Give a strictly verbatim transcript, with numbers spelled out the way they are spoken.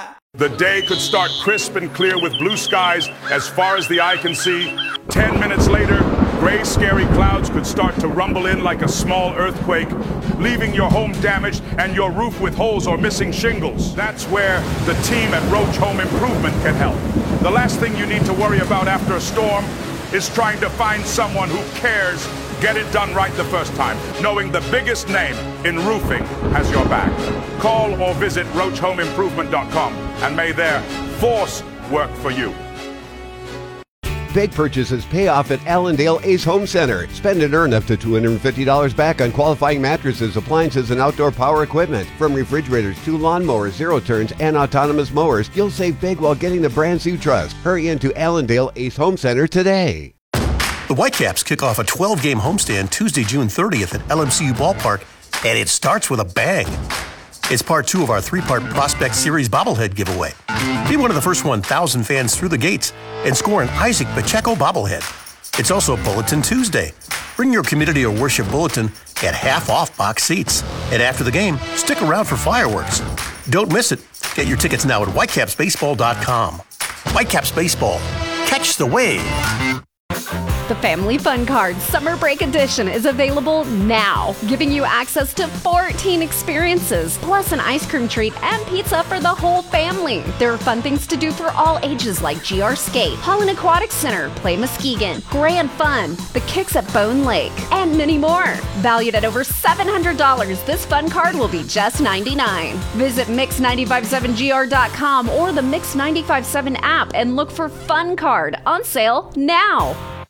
The day could start crisp and clear with blue skies as far as the eye can see. Ten minutes later, gray, scary clouds could start to rumble in like a small earthquake, leaving your home damaged and your roof with holes or missing shingles. That's where the team at Roach Home Improvement can help. The last thing you need to worry about after a storm is trying to find someone who cares. Get it done right the first time, knowing the biggest name in roofing has your back. Call or visit roach home improvement dot com and may their force work for you. Big purchases pay off at Allendale Ace Home Center. Spend and earn up to two hundred fifty dollars back on qualifying mattresses, appliances, and outdoor power equipment. From refrigerators to lawnmowers, zero turns, and autonomous mowers, you'll save big while getting the brands you trust. Hurry into Allendale Ace Home Center today. The Whitecaps kick off a twelve-game homestand Tuesday, June thirtieth at L M C U Ballpark, and it starts with a bang. It's part two of our three-part Prospect Series bobblehead giveaway. Be one of the first one thousand fans through the gates and score an Isaac Pacheco bobblehead. It's also Bulletin Tuesday. Bring your community or worship bulletin at half-off box seats. And after the game, stick around for fireworks. Don't miss it. Get your tickets now at whitecaps baseball dot com. Whitecaps Baseball. Catch the wave. The Family Fun Card Summer Break Edition is available now, giving you access to fourteen experiences, plus an ice cream treat and pizza for the whole family. There are fun things to do for all ages like G R Skate, Holland Aquatic Center, Play Muskegon, Grand Fun, the Kicks at Bone Lake, and many more. Valued at over seven hundred dollars, this fun card will be just ninety-nine dollars. Visit mix nine five seven G R dot com or the Mix nine five seven app and look for Fun Card on sale now.